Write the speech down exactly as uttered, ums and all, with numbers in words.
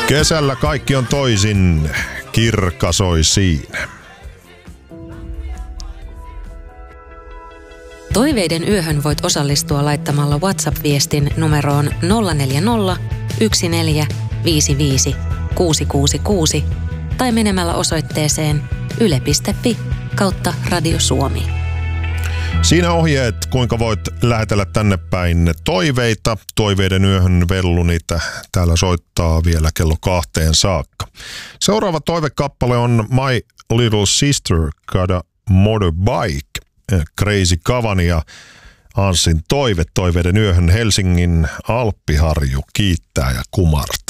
Kesällä kaikki on toisin, Kirkka soi siinä. Toiveiden yöhön voit osallistua laittamalla WhatsApp-viestin numeroon nolla neljä nolla, yksi neljä, viisi viisi, kuusi kuusi kuusi tai menemällä osoitteeseen yle piste fi kautta Radio Suomi. Siinä ohjeet, kuinka voit lähetellä tänne päin toiveita. Toiveiden yöhön vellu niitä täällä soittaa vielä kello kahteen saakka. Seuraava toivekappale on My Little Sister Got a Motorbike. Crazy Kavan ja Anssin toive toiveiden yöhön. Helsingin Alppiharju kiittää ja kumartaa.